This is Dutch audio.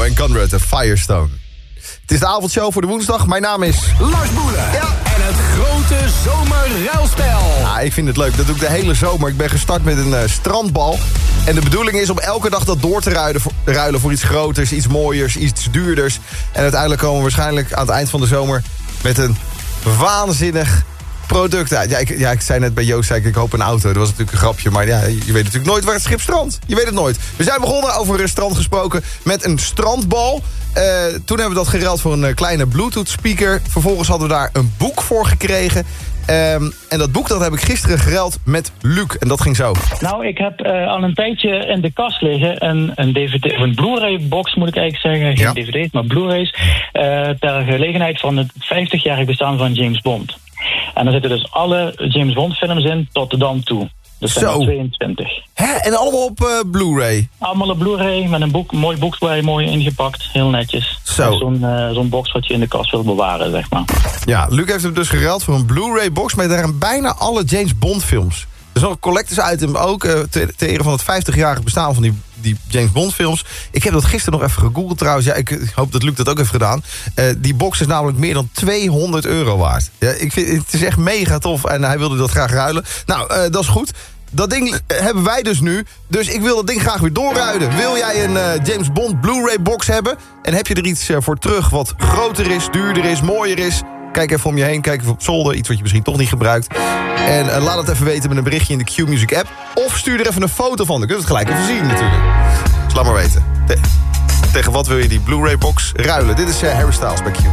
en Conrad en Firestone. Het is de avondshow voor de woensdag. Mijn naam is Lars Boelen. Ja. En het grote zomerruilspel. Ja, ik vind het leuk. Dat doe ik de hele zomer. Ik ben gestart met een strandbal. En de bedoeling is om elke dag dat door te ruilen voor iets groters, iets mooiers, iets duurders. En uiteindelijk komen we waarschijnlijk aan het eind van de zomer met een waanzinnig product uit. Ja, ik zei net bij Joost, ik hoop een auto. Dat was natuurlijk een grapje, maar ja, je weet natuurlijk nooit waar het schip strandt. Je weet het nooit. We zijn begonnen, over een strand gesproken, met een strandbal. Toen hebben we dat geruild voor een kleine Bluetooth speaker. Vervolgens hadden we daar een boek voor gekregen. En dat boek dat heb ik gisteren geruild met Luc. En dat ging zo. Nou, ik heb al een tijdje in de kast liggen een DVD, of een Blu-ray box moet ik eigenlijk zeggen. Geen DVD's, maar Blu-rays. Ter gelegenheid van het 50-jarig bestaan van James Bond. En daar zitten dus alle James Bond films in tot dan toe. Dus zijn er 22. Hè? En allemaal op Blu-ray? Allemaal op Blu-ray met een mooi boek bij, mooi ingepakt. Heel netjes. Zo. Zo'n box wat je in de kast wil bewaren, zeg maar. Ja, Luc heeft hem dus geruild voor een Blu-ray box met daarin bijna alle James Bond films. Dus nog een collectors item ook ter ere van het 50-jarig bestaan van die James Bond films. Ik heb dat gisteren nog even gegoogeld trouwens. Ja, ik hoop dat Luc dat ook heeft gedaan. Die box is namelijk meer dan €200 waard. Ja, ik vind het is echt mega tof en hij wilde dat graag ruilen. Nou, dat is goed. Dat ding hebben wij dus nu. Dus ik wil dat ding graag weer doorruilen. Wil jij een James Bond Blu-ray box hebben? En heb je er iets voor terug wat groter is, duurder is, mooier is? Kijk even om je heen, kijk even op zolder. Iets wat je misschien toch niet gebruikt. En laat het even weten met een berichtje in de Q-Music app. Of stuur er even een foto van. Dan kun je het gelijk even zien natuurlijk. Dus laat maar weten. Tegen wat wil je die Blu-ray box ruilen? Dit is Harry Styles bij Q.